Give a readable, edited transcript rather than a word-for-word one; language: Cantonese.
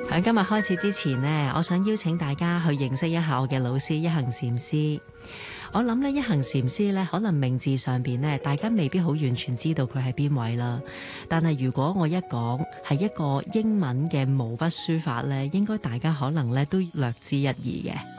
喺今日開始之前呢，我想邀請大家去認識一下我嘅老師一行禪師。我諗咧，一行禪師咧，可能名字上邊咧，大家未必好完全知道佢係邊位啦。但係如果我一講係一個英文嘅毛筆書法咧，應該大家可能咧都略知一二嘅。